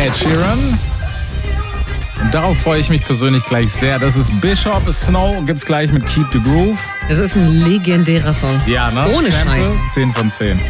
Ed Sheeran. Und darauf freue ich mich persönlich gleich sehr. Das ist Bishop Snow, gibt's gleich mit Keep the Groove. Das ist ein legendärer Song. Ja, ne? Ohne Sample, Scheiß. 10 von 10.